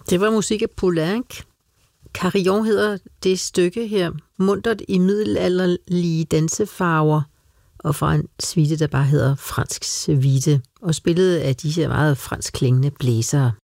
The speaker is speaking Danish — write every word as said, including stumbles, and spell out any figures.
Det var musik af Poulenc. Carillon hedder det stykke her. Muntert i middelalderlige dansefarver, og fra en suite, der bare hedder Fransk Suite, og spillet af de her meget fransk klingende blæsere.